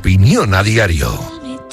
opinión a diario.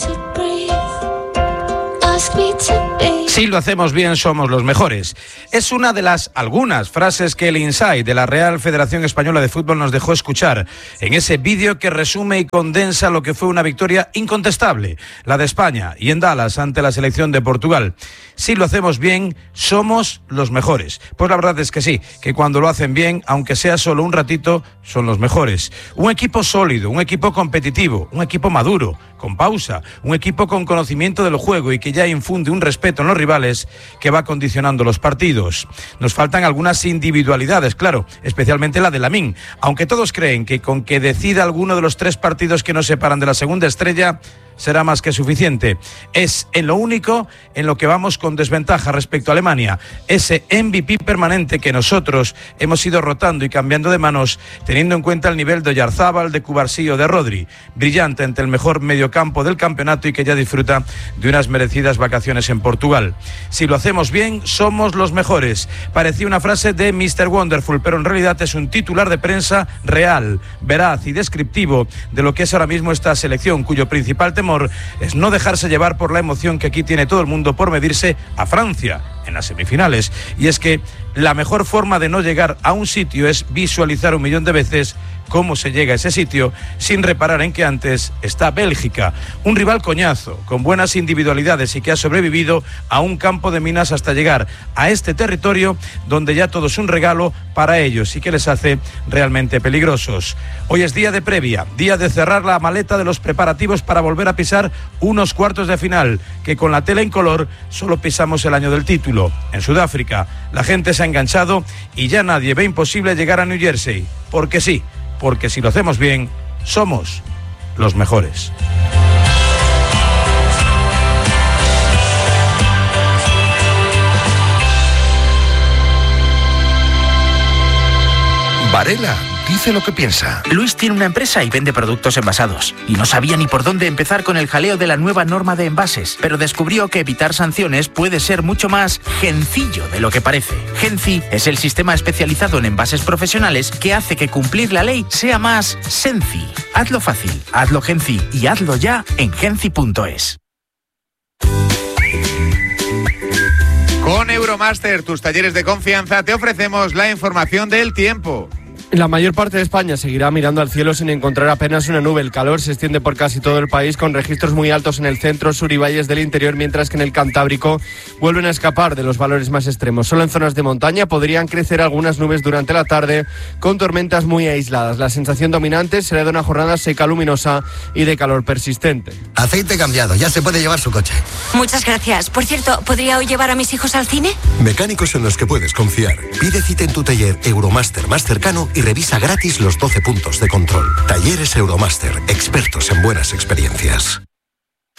Si lo hacemos bien, somos los mejores. Es una de las algunas frases que el Inside de la Real Federación Española de Fútbol nos dejó escuchar en ese vídeo que resume y condensa lo que fue una victoria incontestable, la de España y en Dallas ante la selección de Portugal. Si lo hacemos bien, somos los mejores. Pues la verdad es que sí, que cuando lo hacen bien, aunque sea solo un ratito, son los mejores. Un equipo sólido, un equipo competitivo, un equipo maduro, con pausa, un equipo con conocimiento del juego y que ya infunde un respeto en los rivales que va condicionando los partidos. Nos faltan algunas individualidades, claro, especialmente la de Lamine, aunque todos creen que con que decida alguno de los 3 partidos que nos separan de la segunda estrella será más que suficiente. Es en lo único en lo que vamos con desventaja respecto a Alemania, ese MVP permanente que nosotros hemos ido rotando y cambiando de manos, teniendo en cuenta el nivel de Oyarzábal, de Cubarsí o de Rodri, brillante ante el mejor mediocampo del campeonato y que ya disfruta de unas merecidas vacaciones en Portugal. Si lo hacemos bien, somos los mejores. Parecía una frase de Mr. Wonderful, pero en realidad es un titular de prensa real, veraz y descriptivo de lo que es ahora mismo esta selección, cuyo principal temor es no dejarse llevar por la emoción que aquí tiene todo el mundo por medirse a Francia en las semifinales. Y es que la mejor forma de no llegar a un sitio es visualizar 1.000.000 de veces cómo se llega a ese sitio sin reparar en que antes está Bélgica, un rival coñazo, con buenas individualidades y que ha sobrevivido a un campo de minas hasta llegar a este territorio donde ya todo es un regalo para ellos y que les hace realmente peligrosos. Hoy es día de previa, día de cerrar la maleta de los preparativos para volver a pisar unos cuartos de final, que con la tela en color solo pisamos el año del título. En Sudáfrica la gente se ha enganchado y ya nadie ve imposible llegar a New Jersey, porque sí, porque si lo hacemos bien, somos los mejores. Varela dice lo que piensa. Luis tiene una empresa y vende productos envasados. Y no sabía ni por dónde empezar con el jaleo de la nueva norma de envases. Pero descubrió que evitar sanciones puede ser mucho más gencillo de lo que parece. Genci es el sistema especializado en envases profesionales que hace que cumplir la ley sea más senci. Hazlo fácil, hazlo Genci y hazlo ya en genci.es. Con Euromaster, tus talleres de confianza, te ofrecemos la información del tiempo. La mayor parte de España seguirá mirando al cielo sin encontrar apenas una nube. El calor se extiende por casi todo el país, con registros muy altos en el centro, sur y valles del interior, mientras que en el Cantábrico vuelven a escapar de los valores más extremos. Solo en zonas de montaña podrían crecer algunas nubes durante la tarde, con tormentas muy aisladas. La sensación dominante será de una jornada seca, luminosa y de calor persistente. Aceite cambiado, ya se puede llevar su coche. Muchas gracias. Por cierto, ¿podría hoy llevar a mis hijos al cine? Mecánicos en los que puedes confiar. Pide cita en tu taller Euromaster más cercano y revisa gratis los 12 puntos de control. Talleres Euromaster, expertos en buenas experiencias.